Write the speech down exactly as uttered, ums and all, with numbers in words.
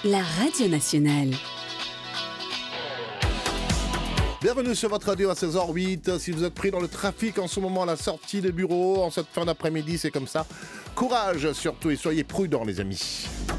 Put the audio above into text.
la radio nationale. Bienvenue sur votre radio à seize heures zéro huit. Si vous êtes pris dans le trafic en ce moment à la sortie des bureaux, en cette fin d'après-midi, c'est comme ça. Courage surtout et soyez prudents les amis.